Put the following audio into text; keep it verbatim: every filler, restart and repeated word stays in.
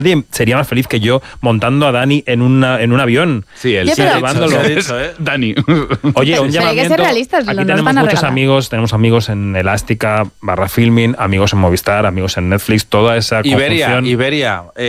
Nadie sería más feliz que yo montando a Dani en, una, en un avión. Sí, él Ya, sí pero- ha dicho, llevándolo. se ha dicho, ¿eh? Dani. Oye, un Pero hay que llamamiento. ser realistas, Aquí nos tenemos van a muchos regalar. amigos, tenemos amigos en Elástica, barra Filming, amigos en Movistar, amigos en Netflix, toda esa Iberia, conjunción. Iberia. Eh,